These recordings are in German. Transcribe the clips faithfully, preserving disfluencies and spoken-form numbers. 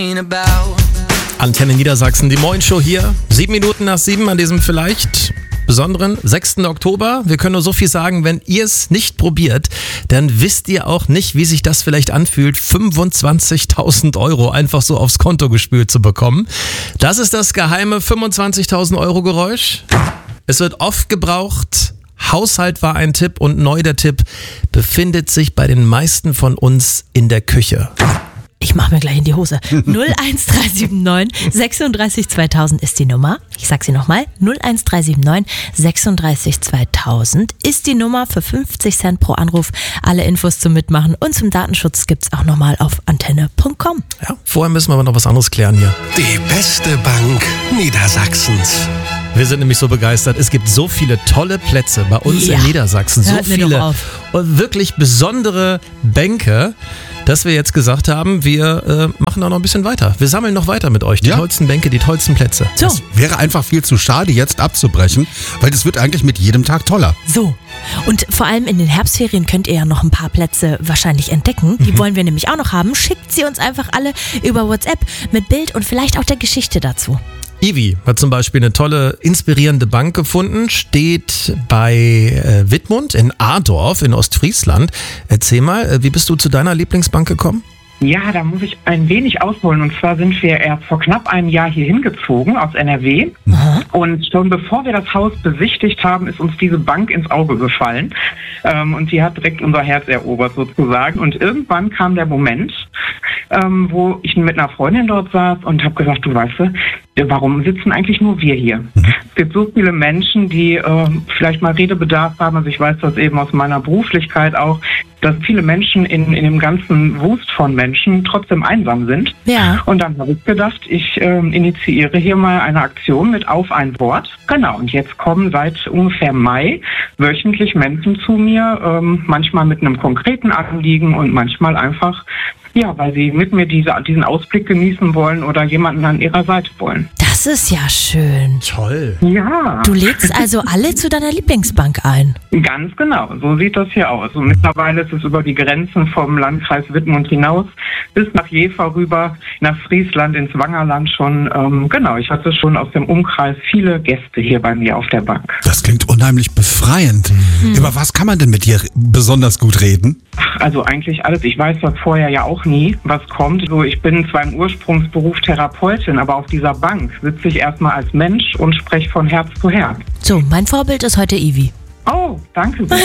Antenne Niedersachsen, die Moin-Show hier. Sieben Minuten nach sieben an diesem vielleicht besonderen sechsten Oktober. Wir können nur so viel sagen, wenn ihr es nicht probiert, dann wisst ihr auch nicht, wie sich das vielleicht anfühlt, fünfundzwanzigtausend Euro einfach so aufs Konto gespült zu bekommen. Das ist das geheime fünfundzwanzigtausend Euro Geräusch. Es wird oft gebraucht. Haushalt war ein Tipp und neu der Tipp befindet sich bei den meisten von uns in der Küche. Ich mach mir gleich in die Hose. null eins drei sieben neun sechsunddreißig zweitausend ist die Nummer. Ich sag sie nochmal. null eins drei sieben neun sechsunddreißig zweitausend ist die Nummer für fünfzig Cent pro Anruf. Alle Infos zum Mitmachen und zum Datenschutz gibt's auch nochmal auf antenne punkt com. Ja, vorher müssen wir aber noch was anderes klären hier. Die beste Bank Niedersachsens. Wir sind nämlich so begeistert. Es gibt so viele tolle Plätze bei uns Ja. in Niedersachsen. So Hört mir doch viele auf. und wirklich besondere Bänke, dass wir jetzt gesagt haben, wir äh, machen da noch ein bisschen weiter. Wir sammeln noch weiter mit euch. Die Ja. tollsten Bänke, die tollsten Plätze. So, Wäre einfach viel zu schade, jetzt abzubrechen, weil das wird eigentlich mit jedem Tag toller. so. Und vor allem in den Herbstferien könnt ihr ja noch ein paar Plätze wahrscheinlich entdecken. Die wollen wir nämlich auch noch haben. Schickt sie uns einfach alle über WhatsApp mit Bild und vielleicht auch der Geschichte dazu. Ivi hat zum Beispiel eine tolle, inspirierende Bank gefunden, steht bei äh, Wittmund in Adorf in Ostfriesland. Erzähl mal, äh, wie bist du zu deiner Lieblingsbank gekommen? Ja, da muss ich ein wenig ausholen. Und zwar sind wir erst vor knapp einem Jahr hier hingezogen aus N R W. Und schon bevor wir das Haus besichtigt haben, ist uns diese Bank ins Auge gefallen. Ähm, und die hat direkt unser Herz erobert sozusagen. Und irgendwann kam der Moment, ähm, wo ich mit einer Freundin dort saß und habe gesagt, du weißt du, warum sitzen eigentlich nur wir hier? Es gibt so viele Menschen, die äh, vielleicht mal Redebedarf haben. Also ich weiß das eben aus meiner Beruflichkeit auch, dass viele Menschen in, in dem ganzen Wust von Menschen trotzdem einsam sind. Ja. Und dann habe ich gedacht, ich ähm, initiiere hier mal eine Aktion mit Auf ein Wort. Genau, und jetzt kommen seit ungefähr Mai wöchentlich Menschen zu mir, ähm, manchmal mit einem konkreten Anliegen und manchmal einfach, ja, weil sie mit mir diese, diesen Ausblick genießen wollen oder jemanden an ihrer Seite wollen. Das ist ja schön. Toll. Ja. Du lädst also alle zu deiner Lieblingsbank ein. Ganz genau, so sieht das hier aus. Und mittlerweile ist es über die Grenzen vom Landkreis Wittmund hinaus bis nach Jever rüber, nach Friesland, ins Wangerland schon. Ähm, genau, ich hatte schon aus dem Umkreis viele Gäste hier bei mir auf der Bank. Das klingt unheimlich befreiend. Über was kann man denn mit dir besonders gut reden? Ach, also eigentlich alles. Ich weiß das vorher ja auch nie, was kommt. So, ich bin zwar im Ursprungsberuf Therapeutin, aber auf dieser Bank sitze ich erstmal als Mensch und spreche von Herz zu Herz. So, mein Vorbild ist heute Ivi. Oh, danke sehr.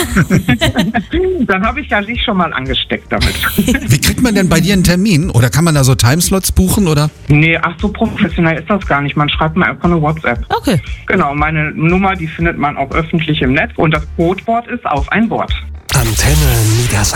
Dann habe ich ja dich schon mal angesteckt damit. Wie kriegt man denn bei dir einen Termin? Oder kann man da so Timeslots buchen? Oder? Nee, ach so professionell ist das gar nicht. Man schreibt mir einfach eine WhatsApp. Okay. Genau, meine Nummer, die findet man auch öffentlich im Netz. Und das Codewort ist Auf ein Wort. Antenne Niedersachsen.